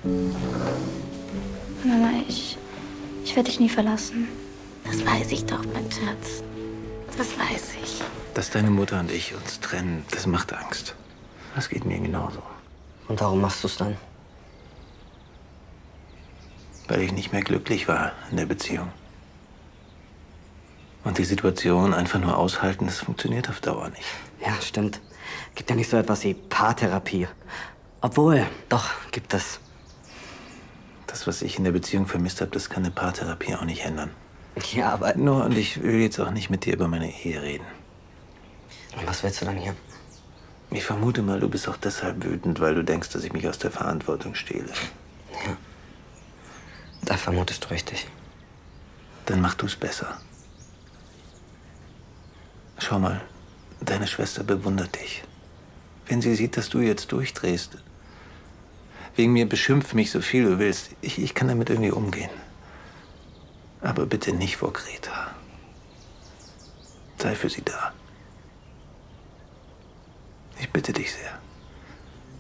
Mama, ich werde dich nie verlassen. Das weiß ich doch, mein Schatz. Das weiß ich. Dass deine Mutter und ich uns trennen, das macht Angst. Das geht mir genauso. Und warum machst du es dann? Weil ich nicht mehr glücklich war in der Beziehung. Und die Situation einfach nur aushalten, das funktioniert auf Dauer nicht. Ja, stimmt. Gibt ja nicht so etwas wie Paartherapie. Obwohl, doch, gibt es. Das, was ich in der Beziehung vermisst habe, das kann eine Paartherapie auch nicht ändern. Ja, aber... Nur, und ich will jetzt auch nicht mit dir über meine Ehe reden. Und was willst du dann hier? Ich vermute mal, du bist auch deshalb wütend, weil du denkst, dass ich mich aus der Verantwortung stehle. Ja. Da vermutest du richtig. Dann mach du's besser. Schau mal, deine Schwester bewundert dich. Wenn sie sieht, dass du jetzt durchdrehst, wegen mir beschimpf mich so viel du willst. Ich kann damit irgendwie umgehen. Aber bitte nicht vor Greta. Sei für sie da. Ich bitte dich sehr.